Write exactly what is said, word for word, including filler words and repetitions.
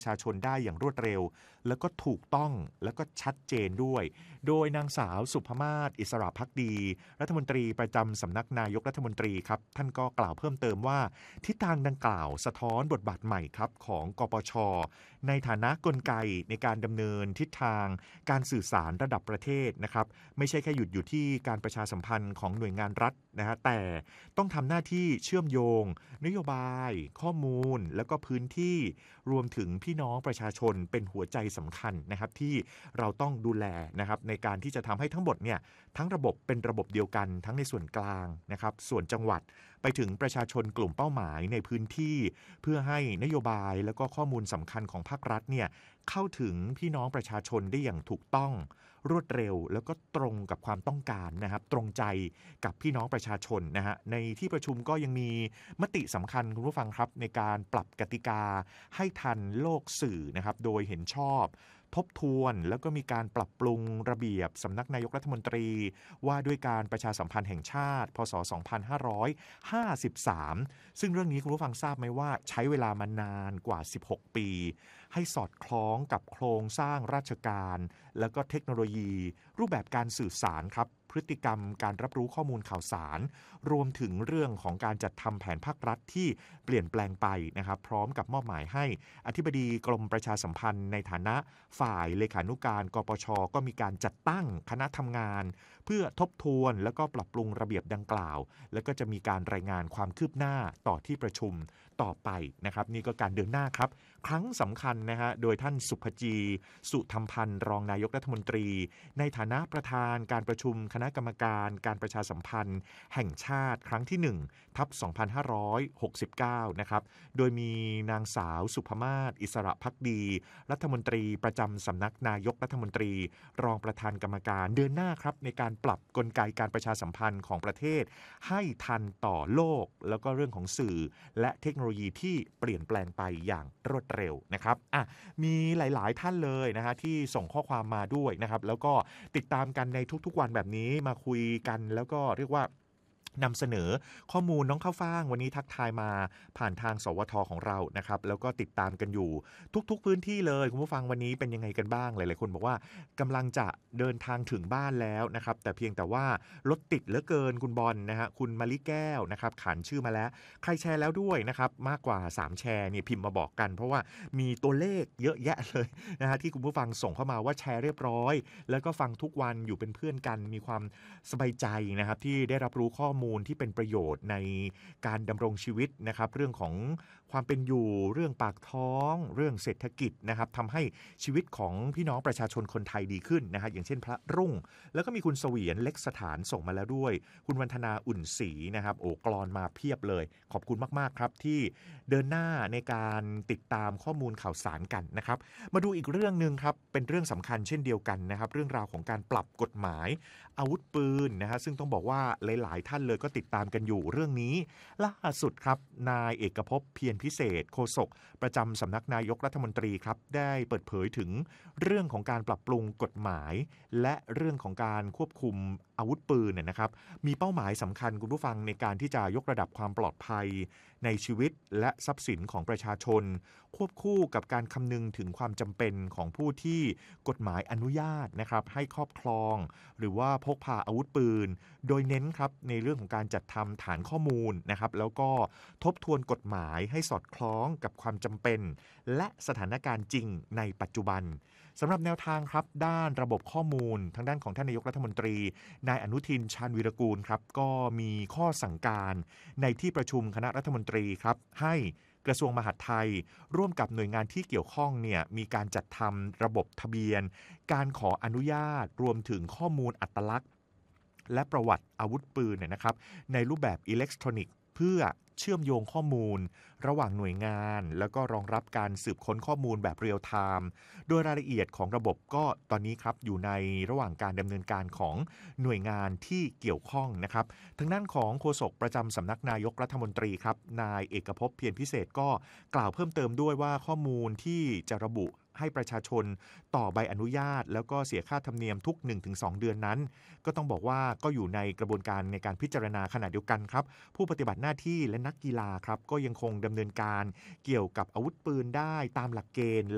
ประชาชนได้อย่างรวดเร็วแล้วก็ถูกต้องแล้วก็ชัดเจนด้วยโดยนางสาวสุภมาศอิสระภักดีรัฐมนตรีประจำสำนักนายกรัฐมนตรีครับท่านก็กล่าวเพิ่มเติมว่าทิศทางดังกล่าวสะท้อนบทบาทใหม่ครับของกปช.ในฐานะกลไกในการดำเนินทิศทางการสื่อสารระดับประเทศนะครับไม่ใช่แค่หยุดอยู่ที่การประชาสัมพันธ์ของหน่วยงานรัฐนะฮะแต่ต้องทำหน้าที่เชื่อมโยงนโยบายข้อมูลแล้วก็พื้นที่รวมถึงพี่น้องประชาชนเป็นหัวใจสำคัญนะครับที่เราต้องดูแลนะครับในการที่จะทำให้ทั้งหมดเนี่ยทั้งระบบเป็นระบบเดียวกันทั้งในส่วนกลางนะครับส่วนจังหวัดไปถึงประชาชนกลุ่มเป้าหมายในพื้นที่เพื่อให้นโยบายแล้วก็ข้อมูลสำคัญของภาครัฐเนี่ยเข้าถึงพี่น้องประชาชนได้อย่างถูกต้องรวดเร็วแล้วก็ตรงกับความต้องการนะครับตรงใจกับพี่น้องประชาชนนะฮะในที่ประชุมก็ยังมีมติสำคัญคุณผู้ฟังครับในการปรับกติกาให้ทันโลกสื่อนะครับโดยเห็นชอบทบทวนแล้วก็มีการปรับปรุงระเบียบสำนักนายกรัฐมนตรีว่าด้วยการประชาสัมพันธ์แห่งชาติพศสองพันห้าร้อยห้าสิบสามซึ่งเรื่องนี้คุณผู้ฟังทราบไหมว่าใช้เวลามานานกว่าสิบหกปีให้สอดคล้องกับโครงสร้างราชการแล้วก็เทคโนโลยีรูปแบบการสื่อสารครับพฤติกรรมการรับรู้ข้อมูลข่าวสารรวมถึงเรื่องของการจัดทำแผนภาครัฐที่เปลี่ยนแปลงไปนะครับพร้อมกับมอบหมายให้อธิบดีกรมประชาสัมพันธ์ในฐานะฝ่ายเลขานุการกปช.ก็มีการจัดตั้งคณะทำงานเพื่อทบทวนแล้วก็ปรับปรุงระเบียบดังกล่าวแล้วก็จะมีการรายงานความคืบหน้าต่อที่ประชุมต่อไปนะครับนี่ก็การเดินหน้าครับครั้งสำคัญนะฮะโดยท่านสุภจีสุธรรมพันธ์รองนายกรัฐมนตรีในฐานะประธานการประชุมคณะกรรมการการประชาสัมพันธ์แห่งชาติครั้งที่หนึ่งทับสองพันห้าร้อยหกสิบเก้านะครับโดยมีนางสาวสุภมาศอิสระภักดีรัฐมนตรีประจำสำนักนายกรัฐมนตรีรองประธานกรรมการเดินหน้าครับในการปรับกลไกการประชาสัมพันธ์ของประเทศให้ทันต่อโลกแล้วก็เรื่องของสื่อและเทคโนโลยีที่เปลี่ยนแปลงไปอย่างรวดเร็วนะครับอ่ะมีหลายๆท่านเลยนะฮะที่ส่งข้อความมาด้วยนะครับแล้วก็ติดตามกันในทุกๆวันแบบนี้มาคุยกันแล้วก็เรียกว่านำเสนอข้อมูลน้องข้าวฟ่างวันนี้ทักทายมาผ่านทางสวทของเรานะครับแล้วก็ติดตามกันอยู่ทุกๆพื้นที่เลยคุณผู้ฟังวันนี้เป็นยังไงกันบ้างหลายๆคนบอกว่ากำลังจะเดินทางถึงบ้านแล้วนะครับแต่เพียงแต่ว่ารถติดเหลือเกินคุณบอลนะฮะคุณมะลิแก้วนะครับขานชื่อมาแล้วใครแชร์แล้วด้วยนะครับมากกว่าสามแชร์เนี่ยพิมพ์มาบอกกันเพราะว่ามีตัวเลขเยอะแยะเลยนะฮะที่คุณผู้ฟังส่งเข้ามาว่าแชร์เรียบร้อยแล้วก็ฟังทุกวันอยู่เป็นเพื่อนกันมีความสบายใจนะครับที่ได้รับรู้ข้อมูลที่เป็นประโยชน์ในการดำรงชีวิตนะครับเรื่องของความเป็นอยู่เรื่องปากท้องเรื่องเศรษฐกิจนะครับทำให้ชีวิตของพี่น้องประชาชนคนไทยดีขึ้นนะฮะอย่างเช่นพระรุ่งแล้วก็มีคุณเสวียนเล็กสถานส่งมาแล้วด้วยคุณวันธนาอุ่นศรีนะครับโอ้กลอนมาเพียบเลยขอบคุณมากๆครับที่เดินหน้าในการติดตามข้อมูลข่าวสารกันนะครับมาดูอีกเรื่องนึงครับเป็นเรื่องสำคัญเช่นเดียวกันนะครับเรื่องราวของการปรับกฎหมายอาวุธปืนนะฮะซึ่งต้องบอกว่าหลายๆท่านเลยก็ติดตามกันอยู่เรื่องนี้ล่าสุดครับนายเอกภพเพียรพิเศษโฆษกประจำสำนักนายกรัฐมนตรีครับได้เปิดเผยถึงเรื่องของการปรับปรุงกฎหมายและเรื่องของการควบคุมอาวุธปืนเนี่ยนะครับมีเป้าหมายสำคัญคุณผู้ฟังในการที่จะยกระดับความปลอดภัยในชีวิตและทรัพย์สินของประชาชนควบคู่กับการคำนึงถึงความจำเป็นของผู้ที่กฎหมายอนุญาตนะครับให้ครอบครองหรือว่าพกพาอาวุธปืนโดยเน้นครับในเรื่องของการจัดทำฐานข้อมูลนะครับแล้วก็ทบทวนกฎหมายให้สอดคล้องกับความจำเป็นและสถานการณ์จริงในปัจจุบันสำหรับแนวทางครับด้านระบบข้อมูลทางด้านของท่านนายกรัฐมนตรีนายอนุทินชาญวีรกูลครับก็มีข้อสั่งการในที่ประชุมคณะรัฐมนตรีครับให้กระทรวงมหาดไทยร่วมกับหน่วยงานที่เกี่ยวข้องเนี่ยมีการจัดทำระบบทะเบียนการขออนุญาตรวมถึงข้อมูลอัตลักษณ์และประวัติอาวุธปืนเนี่ยนะครับในรูปแบบอิเล็กทรอนิกส์เพื่อเชื่อมโยงข้อมูลระหว่างหน่วยงานแล้วก็รองรับการสืบค้นข้อมูลแบบเรียลไทม์โดยรายละเอียดของระบบก็ตอนนี้ครับอยู่ในระหว่างการดำเนินการของหน่วยงานที่เกี่ยวข้องนะครับทางด้านของโฆษกประจำสำนักนายกรัฐมนตรีครับนายเอกภพเพียรพิเศษก็กล่าวเพิ่มเติมด้วยว่าข้อมูลที่จะระบุให้ประชาชนต่อใบอนุญาตแล้วก็เสียค่าธรรมเนียมทุก หนึ่งถึงสอง เดือนนั้นก็ต้องบอกว่าก็อยู่ในกระบวนการในการพิจารณาขณะเดียวกันครับผู้ปฏิบัติหน้าที่และนักกีฬาครับก็ยังคงดำเนินการเกี่ยวกับอาวุธปืนได้ตามหลักเกณฑ์